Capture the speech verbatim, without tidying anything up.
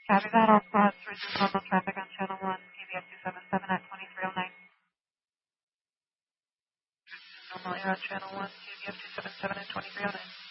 Copy that. All spots. Resume normal traffic on channel one, P B F two seven seven at twenty-three oh nine. Normal air on channel one, P B F two seven seven at twenty-three oh nine.